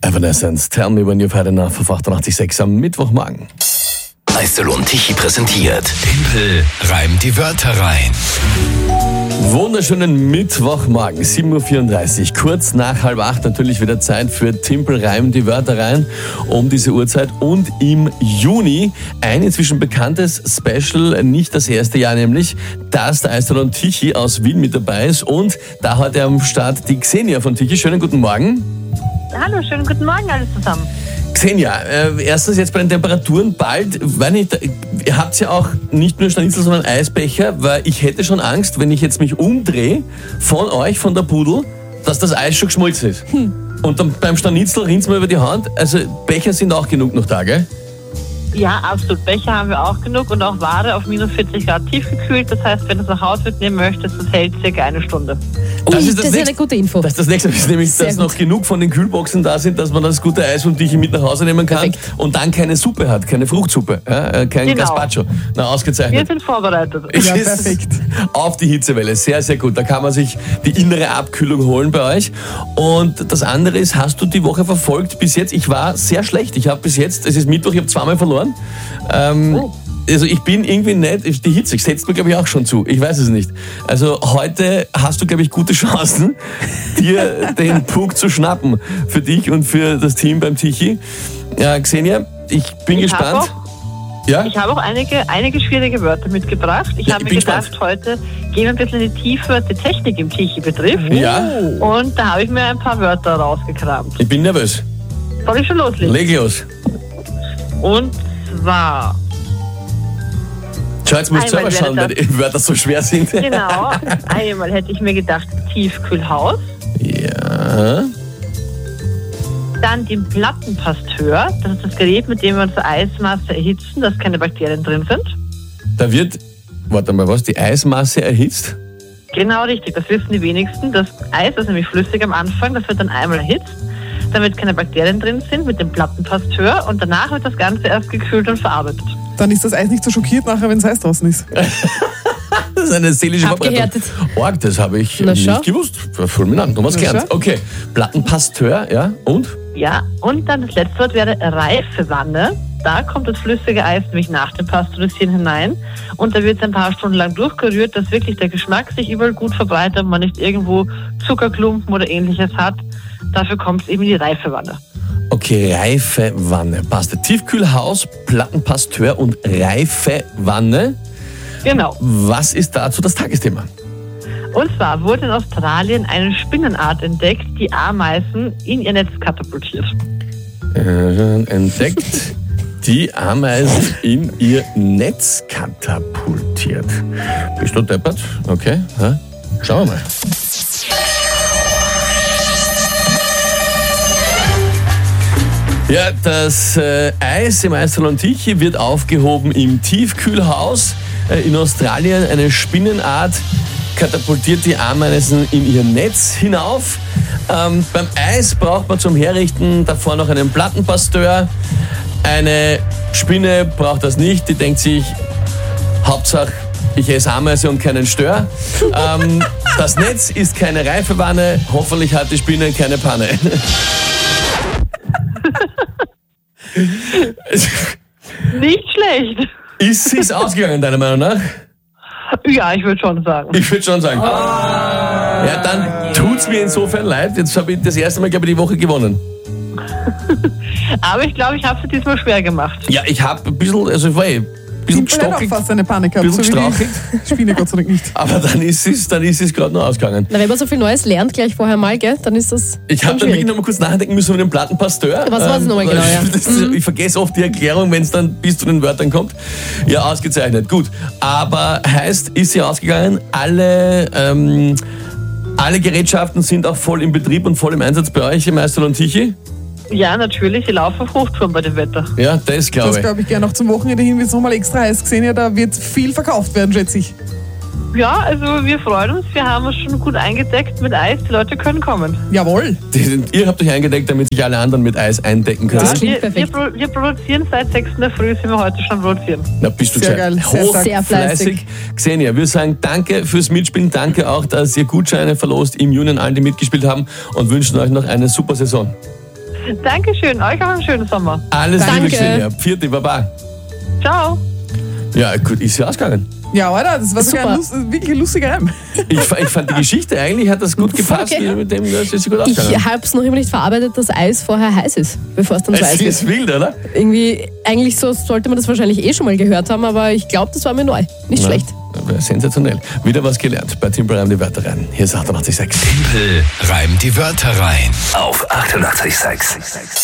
Evanescence, Tell Me When You've Had Enough auf 88.6 am Mittwochmorgen. Eisel und Tichy präsentiert. Tempel reimt die Wörter rein. Wunderschönen Mittwochmorgen, 7.34 Uhr, kurz nach 7:30 natürlich wieder Zeit für Timpel reimt die Wörter rein um diese Uhrzeit und im Juni ein inzwischen bekanntes Special, nicht das erste Jahr nämlich, dass der Eisel und Tichy aus Wien mit dabei ist und da heute am Start die Xenia von Tichy. Schönen guten Morgen. Hallo, schönen guten Morgen alle zusammen. Xenia, erstens jetzt bei den Temperaturen bald, ihr habt ja auch nicht nur Schnitzel, sondern Eisbecher, weil ich hätte schon Angst, wenn ich jetzt mich umdrehe von euch, von der Pudel, dass das Eis schon geschmolzen ist. Und dann beim Schnitzel rinnt's mir über die Hand, also Becher sind auch genug noch da, gell? Ja, absolut. Becher haben wir auch genug und auch Ware auf minus 40 Grad tiefgekühlt. Das heißt, wenn du es nach Hause mitnehmen möchtest, das hält circa eine Stunde. Das ist eine gute Info. Das nächste ist nämlich, Sehr dass gut. noch genug von den Kühlboxen da sind, dass man das gute Eis und Tichy mit nach Hause nehmen kann. Perfekt. Und dann keine Suppe hat, keine Fruchtsuppe, kein Genau. Gazpacho. Na, Wir ausgezeichnet. sind vorbereitet. Es Ja, ist perfekt. Auf die Hitzewelle, sehr, sehr gut. Da kann man sich die innere Abkühlung holen bei euch. Und das andere ist, hast du die Woche verfolgt bis jetzt? Ich war sehr schlecht. Ich habe bis jetzt, es ist Mittwoch, ich habe zweimal verloren. Also ich bin irgendwie nicht, die Hitze setzt mir glaube ich auch schon zu, ich weiß es nicht. Also heute hast du glaube ich gute Chancen, dir den Punkt zu schnappen für dich und für das Team beim Tichy. Ja, Xenia, ich bin gespannt. Ja? Ich habe auch einige schwierige Wörter mitgebracht. Ich Ja, habe ich mir bin gedacht, gespannt. heute gehen wir ein bisschen in die Tiefe, was die Technik im Tichy betrifft. Ja, Und da habe ich mir ein paar Wörter rausgekramt. ich bin nervös. Soll ich schon loslegen? Leg los. Und zwar, Schau, jetzt musst du Einmal selber schauen, wäre weil die Wörter so schwer sind. genau, einmal hätte ich mir gedacht, Tiefkühlhaus. Ja. Dann den Plattenpasteur. Das ist das Gerät, mit dem wir unsere Eismasse erhitzen, dass keine Bakterien drin sind. Da wird, warte mal, was, die Eismasse erhitzt? Genau richtig, das wissen die wenigsten. Das Eis ist nämlich flüssig am Anfang, das wird dann einmal erhitzt, damit keine Bakterien drin sind mit dem Plattenpasteur und danach wird das Ganze erst gekühlt und verarbeitet. Dann ist das Eis nicht so schockiert nachher, wenn das Eis draußen ist. Das ist eine seelische Verbreitung. Abgehärtet. Org, das habe ich Na, nicht schau. gewusst. Fulminant, noch was Na, gelernt. schau. Okay, Plattenpasteur, ja, und? Ja, und dann das letzte Wort wäre Reifewanne. Da kommt das flüssige Eis nämlich nach dem Pasteurisieren hinein und da wird es ein paar Stunden lang durchgerührt, dass wirklich der Geschmack sich überall gut verbreitet und man nicht irgendwo Zuckerklumpen oder ähnliches hat. Dafür kommt es eben in die Reifewanne. Okay, reife Wanne. Passt. Tiefkühlhaus, Plattenpasteur und reife Wanne. Genau. Was ist dazu das Tagesthema? Und zwar wurde in Australien eine Spinnenart entdeckt, die Ameisen in ihr Netz katapultiert. Entdeckt, die Ameisen in ihr Netz katapultiert. Bist du deppert? Okay, ja. Schauen wir mal. Ja, das Eis im Eisel und Tichy wird aufgehoben im Tiefkühlhaus. In Australien eine Spinnenart katapultiert die Ameisen in ihr Netz hinauf. Beim Eis braucht man zum Herrichten davor noch einen Plattenpasteur. Eine Spinne braucht das nicht, die denkt sich, Hauptsache ich esse Ameise und keinen Stör. Das Netz ist keine Reifewanne, hoffentlich hat die Spinne keine Panne. Nicht schlecht. Ist es ausgegangen, deiner Meinung nach? Ja, ich würde schon sagen. Ich würde schon sagen. Ja, dann tut's mir insofern leid. Jetzt habe ich das erste Mal, glaube ich, die Woche gewonnen. Aber ich glaube, ich habe es diesmal schwer gemacht. Ja, ich habe ein bisschen, also ich war ein bisschen Timpel hat auch gestockelt, fast eine Panik gehabt. bisschen So wie gestrauchelt. die Spinne Gott sei Dank nicht. aber dann ist es gerade noch ausgegangen. Na, wenn man so viel Neues lernt gleich vorher mal, gell, dann ist das Ich schon habe dann wirklich schwierig. noch mal kurz nachdenken müssen über den Plattenpasteur. Was war das nochmal genau, ja? Ich vergesse oft die Erklärung, wenn es dann bis zu den Wörtern kommt. Ja, ausgezeichnet, gut. Aber heißt, ist sie ausgegangen, alle Gerätschaften sind auch voll im Betrieb und voll im Einsatz bei euch im Eisel und Tichy? Ja, natürlich, sie laufen auf Hochtouren bei dem Wetter. Ja, das glaube Das ich. glaube ich gerne. Noch zum Wochenende hin wird es nochmal extra heiß gesehen. Ja, da wird viel verkauft werden, schätze ich. Ja, also wir freuen uns, wir haben uns schon gut eingedeckt mit Eis, die Leute können kommen. Jawohl. Ihr habt euch eingedeckt, damit sich alle anderen mit Eis eindecken können. Das klingt Wir, perfekt. wir produzieren seit 6 in der Früh, sind wir heute schon produzieren. Na, bist du Sehr gescheit. geil, sehr stark. Sehr fleißig. Xenia, wir sagen danke fürs Mitspielen, danke auch, dass ihr Gutscheine verlost im Juni an allen, die mitgespielt haben und wünschen euch noch eine super Saison. Dankeschön, euch auch einen schönen Sommer. Alles Danke. Liebe, Xenia. Vierte Baba. Ciao. Ja, gut, ist ja ausgegangen. Ja, oder? Das war sogar Super. wirklich ein lustiger Reim. Ich fand die Geschichte eigentlich, hat das gut gepasst, Okay. mit dem, das ist gut Ich ausgegangen. habe es noch immer nicht verarbeitet, dass Eis vorher heiß ist, bevor es dann so Es Eis ist wird. wild, oder? Irgendwie, eigentlich so sollte man das wahrscheinlich eh schon mal gehört haben, aber ich glaube, das war mir neu. Nicht schlecht. Ja, sensationell. Wieder was gelernt. Bei Timpel reimt die Wörter rein. Hier ist 88,6. Tempel reimt die Wörter rein. Auf 88,6.